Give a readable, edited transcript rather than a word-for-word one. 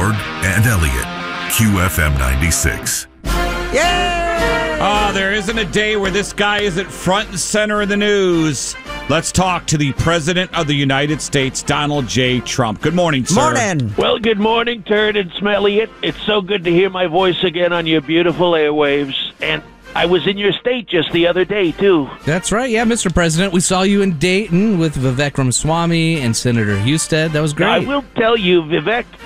Borg and Elliott, QFM 96. Yeah! There isn't a day where this guy isn't front and center in the news. Let's talk to the President of the United States, Donald J. Trump. Good morning, sir. Morning. Well, good morning, Turd and Smelliot. It's so good to hear my voice again on your beautiful airwaves. And I was in your state just the other day, too. That's right. Yeah, Mr. President. We saw you in Dayton with Vivek Ramaswamy and Senator Husted. That was great. I will tell you, Vivek